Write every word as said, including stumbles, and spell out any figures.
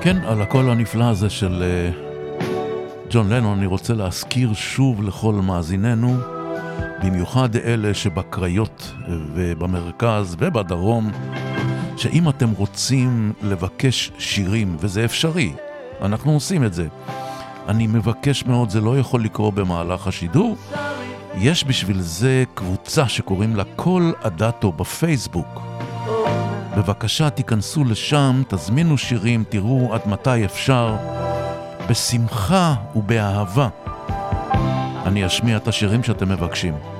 כן, על הקול הנפלא הזה של ג'ון לנון אני רוצה להזכיר שוב לכל מאזיננו, במיוחד אלה שבקריות ובמרכז ובדרום, שאם אתם רוצים לבקש שירים, וזה אפשרי, אנחנו עושים את זה, אני מבקש מאוד, זה לא יכול לקרות במהלך השידור, יש בשביל זה קבוצה שקוראים לה קול אדטו בפייסבוק. בבקשה תיכנסו לשם, תזמינו שירים, תראו עד מתי אפשר, בשמחה ובאהבה אני אשמיע את השירים שאתם מבקשים.